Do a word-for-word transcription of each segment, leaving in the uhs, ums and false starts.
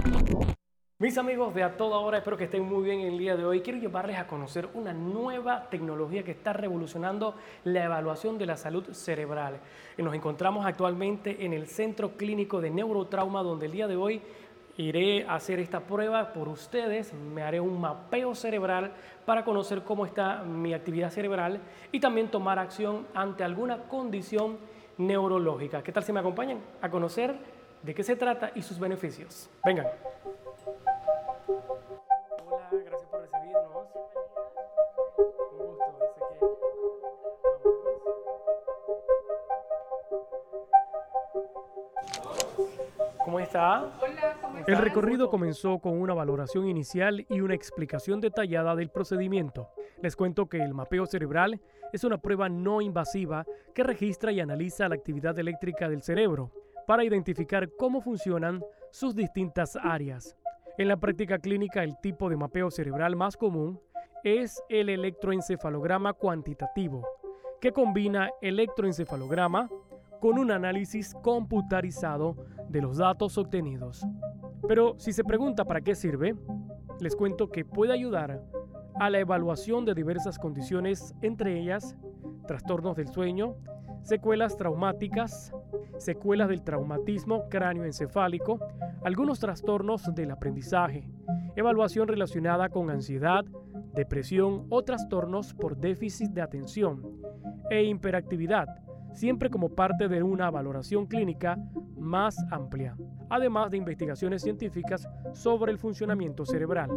Mis amigos de A Toda Hora, espero que estén muy bien el día de hoy. Quiero llevarles a conocer una nueva tecnología que está revolucionando la evaluación de la salud cerebral. Y nos encontramos actualmente en el Centro Clínico de Neurotrauma, donde el día de hoy iré a hacer esta prueba por ustedes. Me haré un mapeo cerebral para conocer cómo está mi actividad cerebral y también tomar acción ante alguna condición neurológica. ¿Qué tal si me acompañan a conocer de qué se trata y sus beneficios? Vengan. Hola, gracias por recibirnos. Un gusto, Ezequiel. Vamos pues. ¿Cómo está? Hola, ¿cómo estás? El recorrido comenzó con una valoración inicial y una explicación detallada del procedimiento. Les cuento que el mapeo cerebral es una prueba no invasiva que registra y analiza la actividad eléctrica del cerebro para identificar cómo funcionan sus distintas áreas. En la práctica clínica, el tipo de mapeo cerebral más común es el electroencefalograma cuantitativo, que combina electroencefalograma con un análisis computarizado de los datos obtenidos. Pero si se pregunta para qué sirve, les cuento que puede ayudar a la evaluación de diversas condiciones, entre ellas trastornos del sueño, secuelas traumáticas, secuelas del traumatismo cráneoencefálico, algunos trastornos del aprendizaje, evaluación relacionada con ansiedad, depresión o trastornos por déficit de atención e hiperactividad, siempre como parte de una valoración clínica más amplia, además de investigaciones científicas sobre el funcionamiento cerebral.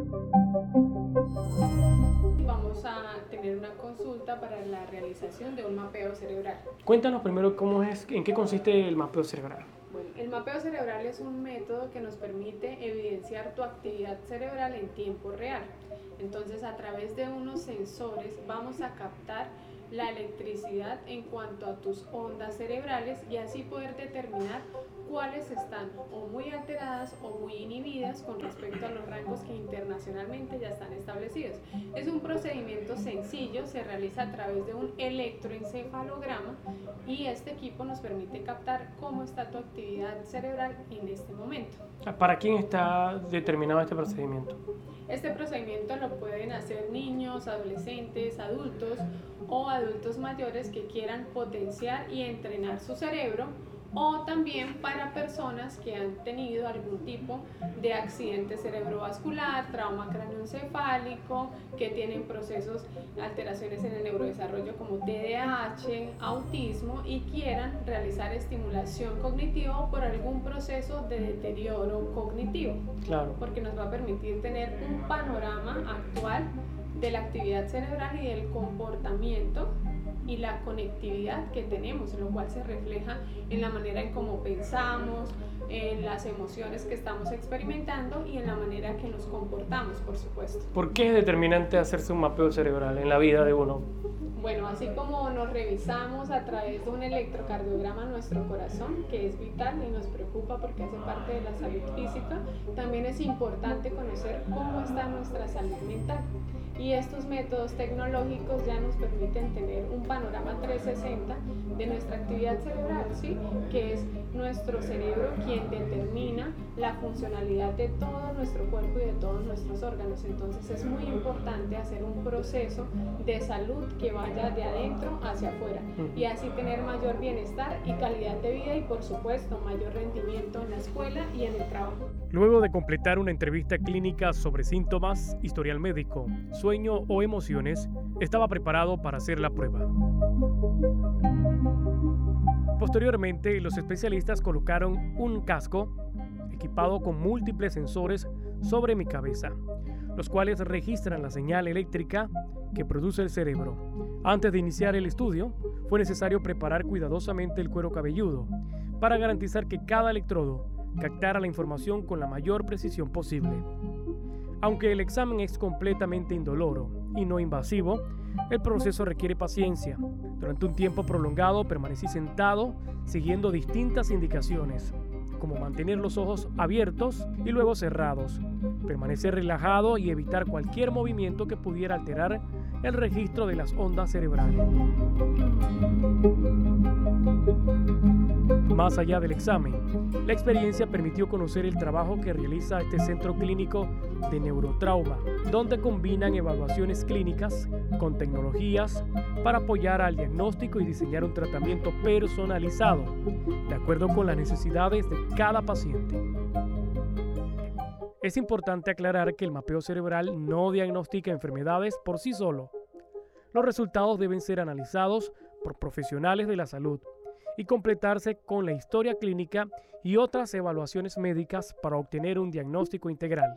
Vamos a tener una consulta para la realización de un mapeo cerebral. Cuéntanos primero cómo es, en qué consiste el mapeo cerebral. Bueno, el mapeo cerebral es un método que nos permite evidenciar tu actividad cerebral en tiempo real. Entonces, a través de unos sensores vamos a captar la electricidad en cuanto a tus ondas cerebrales y así poder determinar cuáles están o muy alteradas o muy inhibidas con respecto a los rangos que internacionalmente ya están establecidos. Es un procedimiento sencillo, se realiza a través de un electroencefalograma y este equipo nos permite captar cómo está tu actividad cerebral en este momento. ¿Para quién está determinado este procedimiento? Este procedimiento lo pueden hacer niños, adolescentes, adultos o adultos mayores que quieran potenciar y entrenar su cerebro, o también para personas que han tenido algún tipo de accidente cerebrovascular, trauma cráneoencefálico, que tienen procesos, alteraciones en el neurodesarrollo como T D A H, autismo y quieran realizar estimulación cognitiva por algún proceso de deterioro cognitivo. Claro. Porque nos va a permitir tener un panorama actual de la actividad cerebral y del comportamiento y la conectividad que tenemos, lo cual se refleja en la manera en cómo pensamos, en las emociones que estamos experimentando y en la manera que nos comportamos, por supuesto. ¿Por qué es determinante hacerse un mapeo cerebral en la vida de uno? Bueno, así como nos revisamos a través de un electrocardiograma nuestro corazón, que es vital y nos preocupa porque hace parte de la salud física, también es importante conocer cómo está nuestra salud mental. Y estos métodos tecnológicos ya nos permiten tener un panorama trescientos sesenta de nuestra actividad cerebral, ¿sí? Que es nuestro cerebro quien determina la funcionalidad de todo nuestro cuerpo y de todos nuestros órganos. Entonces es muy importante hacer un proceso de salud que vaya de adentro hacia afuera y así tener mayor bienestar y calidad de vida y, por supuesto, mayor rendimiento en la escuela y en el trabajo. Luego de completar una entrevista clínica sobre síntomas, historial médico, sueño o emociones, estaba preparado para hacer la prueba. Posteriormente, los especialistas colocaron un casco equipado con múltiples sensores sobre mi cabeza, los cuales registran la señal eléctrica que produce el cerebro. Antes de iniciar el estudio, fue necesario preparar cuidadosamente el cuero cabelludo para garantizar que cada electrodo captara la información con la mayor precisión posible. Aunque el examen es completamente indoloro y no invasivo, el proceso requiere paciencia. Durante un tiempo prolongado permanecí sentado siguiendo distintas indicaciones, como mantener los ojos abiertos y luego cerrados, permanecer relajado y evitar cualquier movimiento que pudiera alterar el registro de las ondas cerebrales. Más allá del examen, la experiencia permitió conocer el trabajo que realiza este centro clínico de neurotrauma, donde combinan evaluaciones clínicas con tecnologías para apoyar al diagnóstico y diseñar un tratamiento personalizado, de acuerdo con las necesidades de cada paciente. Es importante aclarar que el mapeo cerebral no diagnostica enfermedades por sí solo. Los resultados deben ser analizados por profesionales de la salud y completarse con la historia clínica y otras evaluaciones médicas para obtener un diagnóstico integral.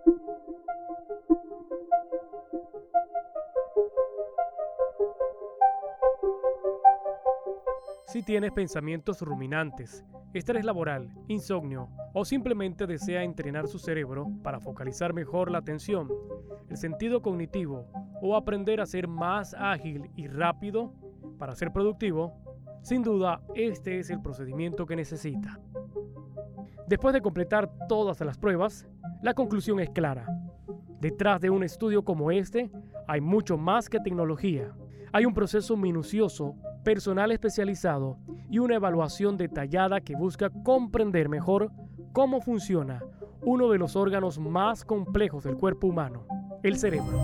Si tienes pensamientos ruminantes, estrés laboral, insomnio o simplemente desea entrenar su cerebro para focalizar mejor la atención, el sentido cognitivo o aprender a ser más ágil y rápido para ser productivo, sin duda este es el procedimiento que necesita. Después de completar todas las pruebas, la conclusión es clara. Detrás de un estudio como este hay mucho más que tecnología. Hay un proceso minucioso, personal especializado y una evaluación detallada que busca comprender mejor cómo funciona uno de los órganos más complejos del cuerpo humano, el cerebro.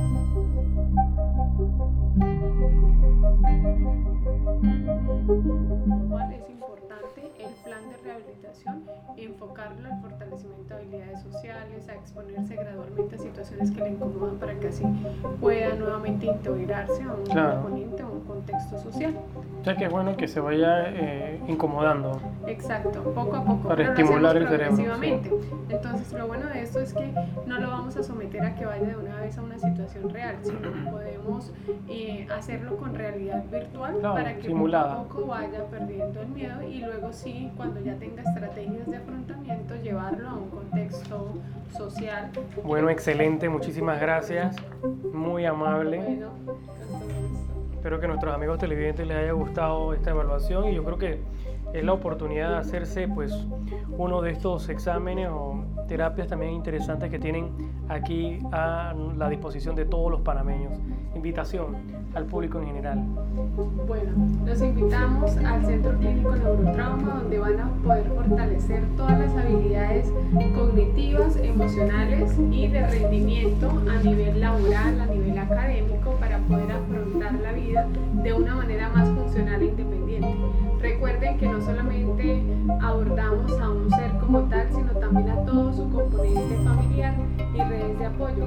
¿Cuál es importante el plan de rehabilitación? Enfocarlo al fortalecimiento de habilidades sociales, a exponerse gradualmente a situaciones que le incomodan para que así pueda nuevamente integrarse a un Claro. componente, a un contexto social. O sea que es bueno que se vaya eh, incomodando. Exacto, poco a poco. Para pero lo estimular hacemos el cerebro, progresivamente. Entonces, lo bueno de esto es que no lo vamos a someter a que vaya de una vez a una situación real, sino que podemos eh, hacerlo con realidad virtual, Claro, para que simulada. poco a poco vaya perdiendo el miedo y luego sí, cuando ya tenga estrategias de afrontamiento, llevarlo a un contexto social. Bueno, excelente, muchísimas gracias, muy amable. Bueno, hasta luego. Espero que a nuestros amigos televidentes les haya gustado esta evaluación y yo creo que es la oportunidad de hacerse pues uno de estos exámenes o terapias también interesantes que tienen aquí a la disposición de todos los panameños. Invitación al público en general. Bueno, los invitamos al Centro Clínico Neurotrauma, donde van a poder fortalecer todas las habilidades cognitivas, emocionales y de rendimiento a nivel laboral, a nivel académico, para poder afrontar la vida de una manera más funcional e independiente. Recuerden que no solamente abordamos a un ser como tal, sino también a todo su componente familiar y redes de apoyo,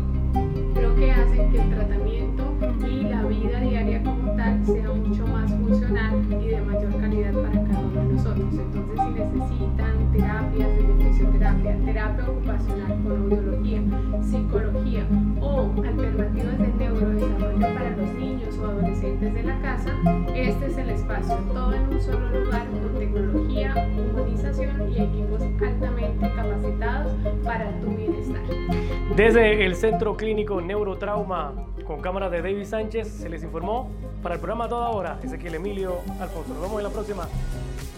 lo que hace que el tratamiento y la vida diaria como tal sea mucho más funcional y de mayor calidad para cada uno de nosotros. Entonces, si necesitan terapias desde fisioterapia, terapia ocupacional con audiología, psicología o alternativas de neurodesarrollo para los niños o adolescentes de la casa, este es el espacio, todo en un solo lugar, con tecnología, humanización y equipos altamente capacitados para tu bienestar. Desde el Centro Clínico Neurotrauma, con cámara de David Sánchez, se les informó para el programa Toda Hora, Ezequiel Emilio Alfonso. Nos vemos en la próxima.